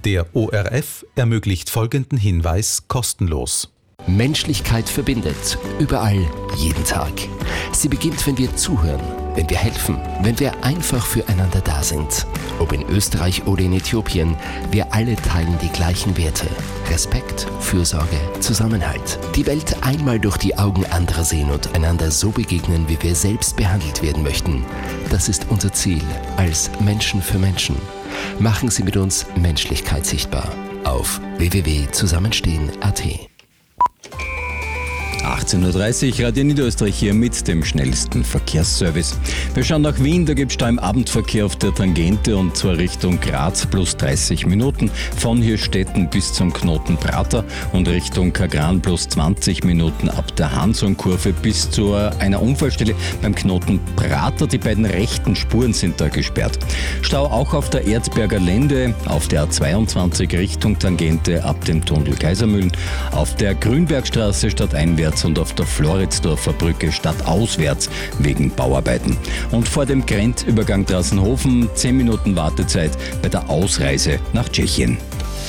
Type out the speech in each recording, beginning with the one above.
Der ORF ermöglicht folgenden Hinweis kostenlos. Menschlichkeit verbindet. Überall, jeden Tag. Sie beginnt, wenn wir zuhören, wenn wir helfen, wenn wir einfach füreinander da sind. Ob in Österreich oder in Äthiopien, wir alle teilen die gleichen Werte. Respekt, Fürsorge, Zusammenhalt. Die Welt einmal durch die Augen anderer sehen und einander so begegnen, wie wir selbst behandelt werden möchten. Das ist unser Ziel als Menschen für Menschen. Machen Sie mit uns Menschlichkeit sichtbar auf www.zusammenstehen.at. 18.30 Uhr, Radio Niederösterreich hier mit dem schnellsten Verkehrsservice. Wir schauen nach Wien, da gibt es da im Abendverkehr auf der Tangente und zwar Richtung Graz plus 30 Minuten, von Hirstetten bis zum Knoten Prater und Richtung Kagran plus 20 Minuten ab der Hansonkurve bis zu einer Unfallstelle beim Knoten Prater. Die beiden rechten Spuren sind da gesperrt. Stau auch auf der Erzberger Lände, auf der A22 Richtung Tangente ab dem Tunnel Kaisermühlen, auf der Grünbergstraße stadteinwärts und auf der Floridsdorfer Brücke stadtauswärts wegen Bauarbeiten. Und vor dem Grenzübergang Drassenhofen 10 Minuten Wartezeit bei der Ausreise nach Tschechien.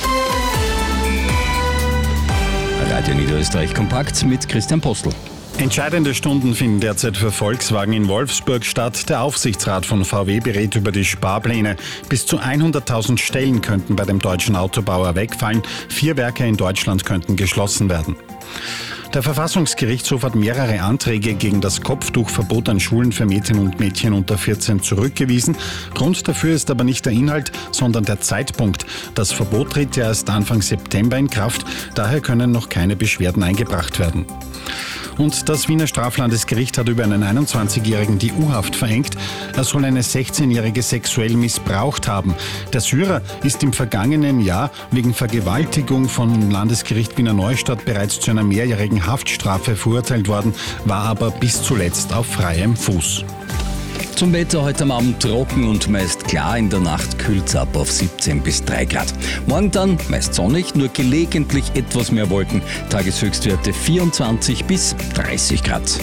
Radio Niederösterreich kompakt mit Christian Postel. Entscheidende Stunden finden derzeit für Volkswagen in Wolfsburg statt. Der Aufsichtsrat von VW berät über die Sparpläne. Bis zu 100.000 Stellen könnten bei dem deutschen Autobauer wegfallen. 4 Werke in Deutschland könnten geschlossen werden. Der Verfassungsgerichtshof hat mehrere Anträge gegen das Kopftuchverbot an Schulen für Mädchen und Mädchen unter 14 zurückgewiesen. Grund dafür ist aber nicht der Inhalt, sondern der Zeitpunkt. Das Verbot tritt ja erst Anfang September in Kraft, daher können noch keine Beschwerden eingebracht werden. Und das Wiener Straflandesgericht hat über einen 21-Jährigen die U-Haft verengt. Er soll eine 16-Jährige sexuell missbraucht haben. Der Syrer ist im vergangenen Jahr wegen Vergewaltigung vom Landesgericht Wiener Neustadt bereits zu einer mehrjährigen Haftstrafe verurteilt worden, war aber bis zuletzt auf freiem Fuß. Zum Wetter heute am Abend trocken und meist klar, in der Nacht kühlt es ab auf 17 bis 3 Grad. Morgen dann meist sonnig, nur gelegentlich etwas mehr Wolken, Tageshöchstwerte 24 bis 30 Grad.